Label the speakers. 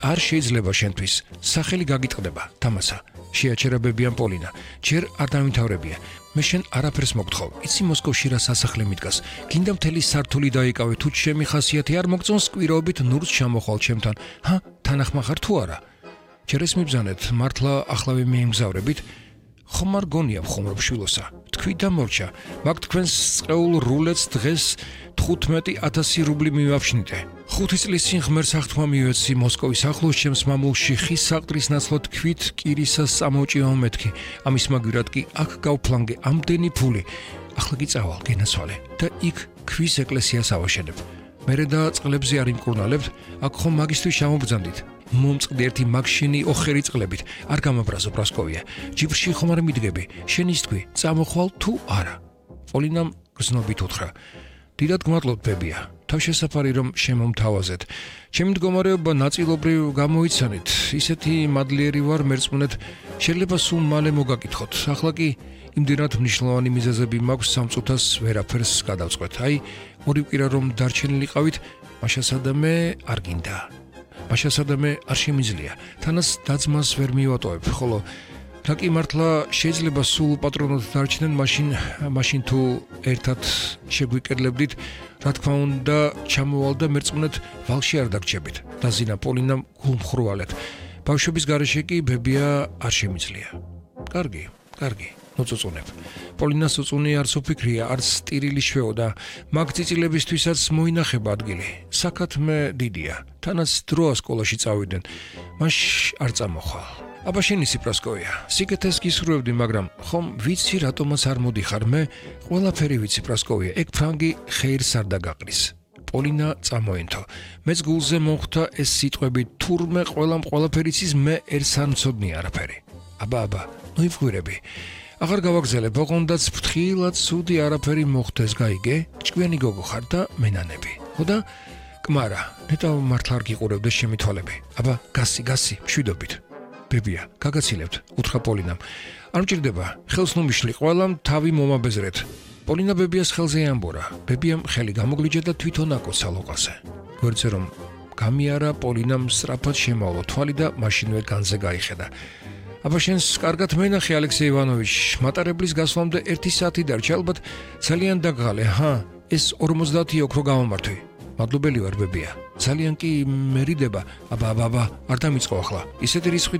Speaker 1: არ შეიძლება შენთვის სახელი გაგიტყდება თამასა შეაჩერა ბებიამ პოლინა ჯერ არ დამთავრებია მე შენ არაფერს მოგთხოვ იცი მოსკოვში რა სასახლე მიდგას გინდა მთელი სართული დაიკავე თუ ჩემი ხასიათი არ მოგწონს კვირაობით ნურს ჩამოხვალ ჩემთან თანახმახარ თუ არა ჯერ ეს მიბრძანეთ მართლა ახლავე მიემგზავრებით ხომ არ გონია ხომ რომ შვილოსა თქვი და მორჩა მაგ თქვენს წეულ რულეთს დღეს 15000 რუბლი მივაფშნიდე 5 წლის წინ ღმერთს აღთქმა მივეცი მოსკოვის ახლოს ჩემს მამულში ხის საყდრის ნაცვლად ქვით კირისას წამოჭიავ მეთქი ამის მაგვირად კი აქ გავფლანგე ამდენი ფული ახლა კი წავალ გენაცვალე და იქ ქვის ეკლესიას ავაშენებ მერე და წყლებზე არ იმკურნალებთ აქ ხომ მაგისტვის ჩამობრძანდით მომწყდი ერთი მაგშენი ოხერი წყლებით არ გამაბრაზო პრასკოვია ჯიბრში ხომ არ მიდგები შენ ის თქვი წამოხვალ თუ არა პოლინამ გრძნობით უთხრა დიდად გმადლობთ ბებია თავშესაფარი რომ შემომთავაზეთ ჩემი მდგომარეობა ნაწილობრივ გამოიცანით ისეთი მადლიერი ვარ მერწმუნეთ შეიძლება სულ მალე მოგაკითხოთ ახლა კი იმდენად მნიშვნელოვანი მიზეზები მაქვს სამწუთას ვერაფერს გადავწყვეთ აი ორი კვირა რომ დარჩენილიყავით მაშასა და მე არ გინდა მაშასა და მე არ შემიძლია თანაც დაძმას ვერ მივატოვებ ხოლო რა კი მართლა შეიძლება სულ პატრონად დარჩნენ მაშინ თუ ერთად შეგვიკედლებდით რა თქმა უნდა ჩამოვალ და მერწმუნეთ ვალში არ დაგჭებით დაზინა პოლინამ გულმხრვალეთ ბავშვების გარეშე კი ბებია არ შემიძლია კარგი მოწუწუნებ პოლინას უწუნი არც უფიქრია არც ტირილი შვეო და მაგ წიწილებისთვისაც მოინახება ადგილი საქათმე დიდია თანაც დროა სკოლაში წავიდნენ მაშ არ წამოხვალ აბა შენისი პრასკოვია სიკეთეს გისურვებდი მაგრამ ხომ ვიცი რატომაც არ მოდიხარ მე ყველაფერი ვიცი პრასკოვია ეგ ფრანგი ხეირს არ დაგაყრის პოლინა წამოენთო მეც გულზე მომხვდა ეს სიტყვები თურმე ყველაფერი იცის მე ერთს არ მცოდნი არაფერი აბა ნუ იფღვირები აღარ გავაგზელებ ოღონდაც ფრთხილად ცუდი არაფერი მოხდეს გაიგე ჭკვიანი გოგო ხარ და მენანები ხოდა კმარა ნეტა მართლა არ გიყურებდეს შემithვალები აბა გასი მშვიდობით ბებია გაგაცილებთ უთხრა პოლინამ არ მჭირდება ხელს ნუ მიშლი ყველამ თავი მომაბეზრეთ პოლინა ბებიას ხელზე ამბორა ბებიამ ხელი გამოგლიჯა და თვითონ აკოცა ლოყაზე გვერდზე რომ გამიარა პოლინამ სწრაფად შემოავლო თვალი და მაშინვე განზე გაიხედა აბა შენს კარგად მენახე ალექსეი ივანოვიჩ მატარებლის გასვლამდე 1 საათი დარჩა ალბათ ძალიან დაგღალე ეს 50 ოქრო გამომართვი მადლობელი ვარ ბებია ძალიან კი მერიდება აბა არ დამიწყო ახლა ისეთი რისხვი